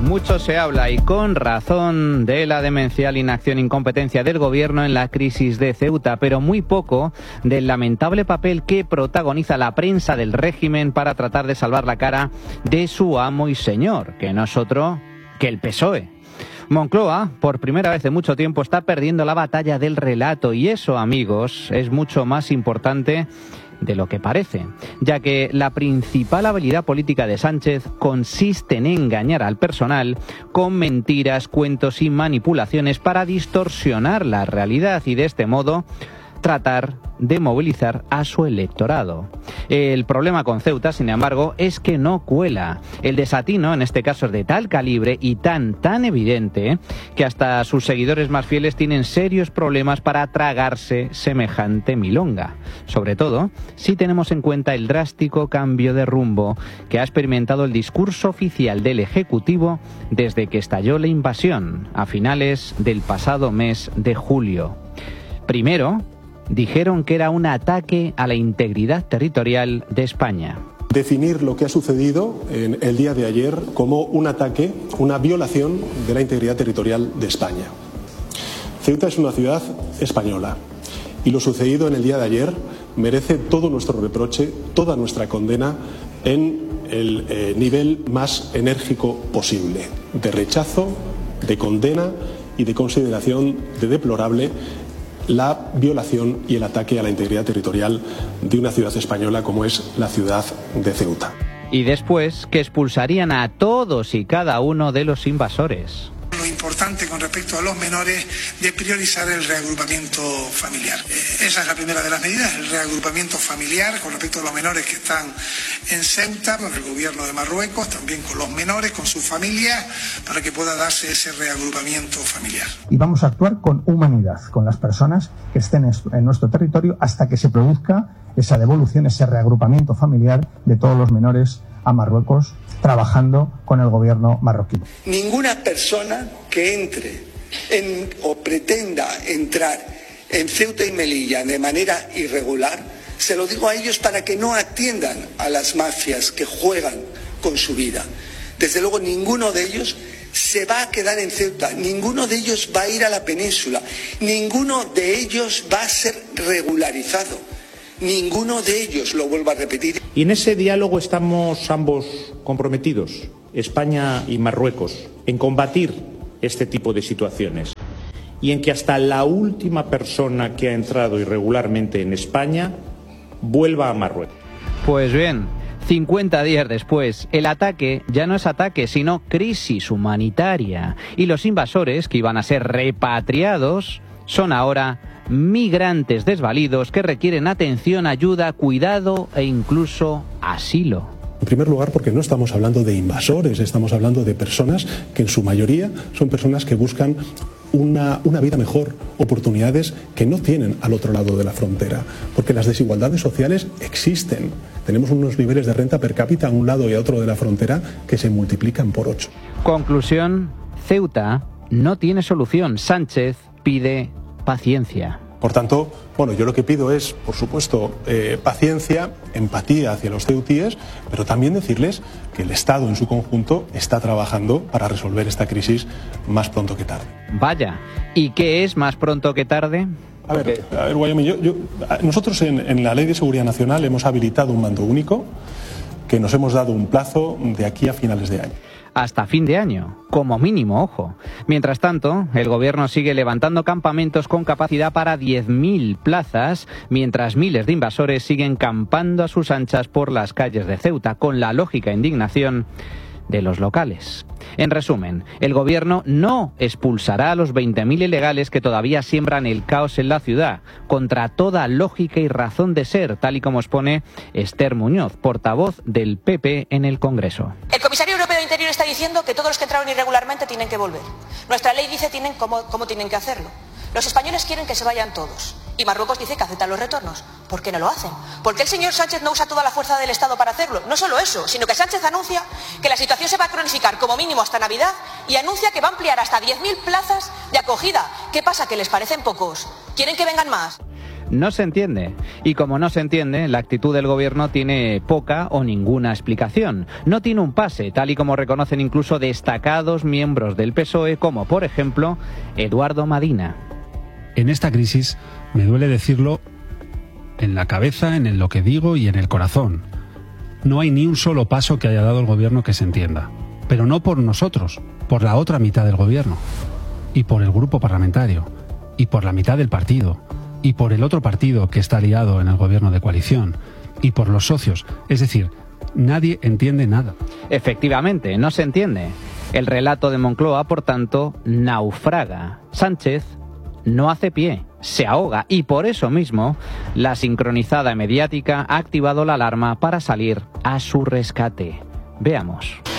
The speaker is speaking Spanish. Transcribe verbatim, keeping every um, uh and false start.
Mucho se habla, y con razón, de la demencial inacción e incompetencia del gobierno en la crisis de Ceuta, pero muy poco del lamentable papel que protagoniza la prensa del régimen para tratar de salvar la cara de su amo y señor, que no es otro que el P S O E. Moncloa, por primera vez en mucho tiempo, está perdiendo la batalla del relato, y eso, amigos, es mucho más importante de lo que parece, ya que la principal habilidad política de Sánchez consiste en engañar al personal con mentiras, cuentos y manipulaciones para distorsionar la realidad y de este modo tratar de movilizar a su electorado. El problema con Ceuta, sin embargo, es que no cuela. El desatino, en este caso, es de tal calibre y tan, tan evidente que hasta sus seguidores más fieles tienen serios problemas para tragarse semejante milonga. Sobre todo, si tenemos en cuenta el drástico cambio de rumbo que ha experimentado el discurso oficial del Ejecutivo desde que estalló la invasión a finales del pasado mes de julio. Primero, dijeron que era un ataque a la integridad territorial de España. Definir lo que ha sucedido en el día de ayer como un ataque, una violación de la integridad territorial de España. Ceuta es una ciudad española y lo sucedido en el día de ayer merece todo nuestro reproche, toda nuestra condena en el eh, nivel más enérgico posible, de rechazo, de condena y de consideración de deplorable la violación y el ataque a la integridad territorial de una ciudad española como es la ciudad de Ceuta. Y después que expulsarían a todos y cada uno de los invasores. Lo importante con respecto a los menores de priorizar el reagrupamiento familiar. Eh, esa es la primera de las medidas, el reagrupamiento familiar con respecto a los menores que están en Ceuta, con el gobierno de Marruecos, también con los menores, con sus familias, para que pueda darse ese reagrupamiento familiar. Y vamos a actuar con humanidad, con las personas que estén en nuestro territorio hasta que se produzca esa devolución, ese reagrupamiento familiar de todos los menores a Marruecos, trabajando con el gobierno marroquí. Ninguna persona que entre en, o pretenda entrar en Ceuta y Melilla de manera irregular, se lo digo a ellos para que no atiendan a las mafias que juegan con su vida. Desde luego ninguno de ellos se va a quedar en Ceuta, ninguno de ellos va a ir a la península, ninguno de ellos va a ser regularizado. Ninguno de ellos, lo vuelvo a repetir. Y en ese diálogo estamos ambos comprometidos, España y Marruecos, en combatir este tipo de situaciones y en que hasta la última persona que ha entrado irregularmente en España vuelva a Marruecos. Pues bien, cincuenta días después, el ataque ya no es ataque, sino crisis humanitaria. Y los invasores, que iban a ser repatriados, son ahora migrantes desvalidos que requieren atención, ayuda, cuidado e incluso asilo. En primer lugar, porque no estamos hablando de invasores, estamos hablando de personas que en su mayoría son personas que buscan una, una vida mejor, oportunidades que no tienen al otro lado de la frontera, porque las desigualdades sociales existen. Tenemos unos niveles de renta per cápita a un lado y a otro de la frontera que se multiplican por ocho. Conclusión, Ceuta no tiene solución. Sánchez pide paciencia. Por tanto, bueno, yo lo que pido es, por supuesto, eh, paciencia, empatía hacia los ceutíes, pero también decirles que el Estado en su conjunto está trabajando para resolver esta crisis más pronto que tarde. Vaya, ¿y qué es más pronto que tarde? A ver, a ver, Wyoming, yo, yo, nosotros en, en la Ley de Seguridad Nacional hemos habilitado un mando único que nos hemos dado un plazo de aquí a finales de año. Hasta fin de año, como mínimo, ojo. Mientras tanto, el gobierno sigue levantando campamentos con capacidad para diez mil plazas, mientras miles de invasores siguen campando a sus anchas por las calles de Ceuta, con la lógica indignación de los locales. En resumen, el gobierno no expulsará a los veinte mil ilegales que todavía siembran el caos en la ciudad, contra toda lógica y razón de ser, tal y como expone Esther Muñoz, portavoz del P P en el Congreso. El comisario europeo de Interior está diciendo que todos los que entraron irregularmente tienen que volver. Nuestra ley dice tienen cómo, cómo tienen que hacerlo. Los españoles quieren que se vayan todos. Y Marruecos dice que aceptan los retornos. ¿Por qué no lo hacen? ¿Por qué el señor Sánchez no usa toda la fuerza del Estado para hacerlo? No solo eso, sino que Sánchez anuncia que la situación se va a cronificar como mínimo hasta Navidad y anuncia que va a ampliar hasta diez mil plazas de acogida. ¿Qué pasa? ¿Que les parecen pocos? ¿Quieren que vengan más? No se entiende. Y como no se entiende, la actitud del gobierno tiene poca o ninguna explicación. No tiene un pase, tal y como reconocen incluso destacados miembros del P S O E, como por ejemplo Eduardo Madina. En esta crisis, me duele decirlo, en la cabeza, en lo que digo y en el corazón, no hay ni un solo paso que haya dado el gobierno que se entienda. Pero no por nosotros, por la otra mitad del gobierno, y por el grupo parlamentario, y por la mitad del partido, y por el otro partido que está aliado en el gobierno de coalición, y por los socios. Es decir, nadie entiende nada. Efectivamente, no se entiende. El relato de Moncloa, por tanto, naufraga. Sánchez no hace pie, se ahoga, y por eso mismo la sincronizada mediática ha activado la alarma para salir a su rescate. Veamos.